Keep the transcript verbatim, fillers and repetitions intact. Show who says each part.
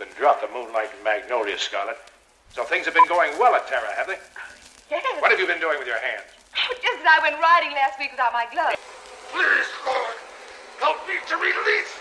Speaker 1: been dropped, the Moonlight and Magnolia, Scarlet. So things have been going well at Terra, have they?
Speaker 2: Yes.
Speaker 1: What have you been doing with your hands?
Speaker 2: Just as I went riding last week without my gloves.
Speaker 3: Please, Lord, help me to release